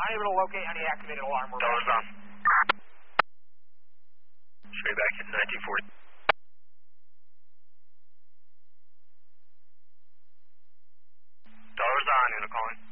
unable to locate any activated alarm. Dollars on. Straight back in 1940. Dollars on, Una calling.